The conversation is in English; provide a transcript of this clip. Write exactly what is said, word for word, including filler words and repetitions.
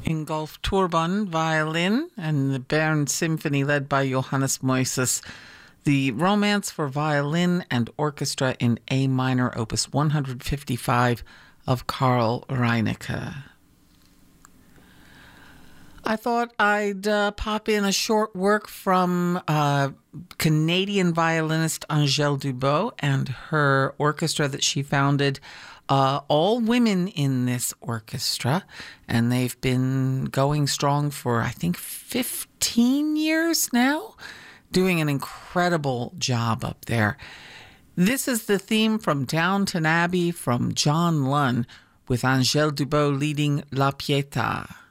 Ingolf Tourbon, violin, and the Bern Symphony led by Johannes Moises. The Romance for Violin and Orchestra in A minor, opus one fifty-five of Carl Reinecke. I thought I'd uh, pop in a short work from uh, Canadian violinist Angèle Dubot and her orchestra that she founded. Uh, all women in this orchestra, and they've been going strong for, I think, fifteen years now, doing an incredible job up there. This is the theme from Downton Abbey from John Lunn, with Angèle Dubot leading La Pietà.